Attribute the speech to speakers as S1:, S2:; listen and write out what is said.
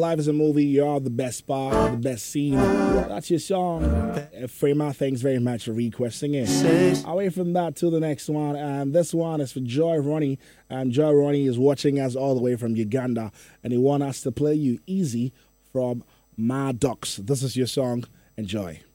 S1: Life is a Movie, you're the best part, the best scene. That's your song. Frema, thanks very much for requesting it. Away from that to the next one, and this one is for Joy Ronnie. Joy Ronnie is watching us all the way from Uganda, and he wants us to play you Easy from Maddox. This is your song. Enjoy.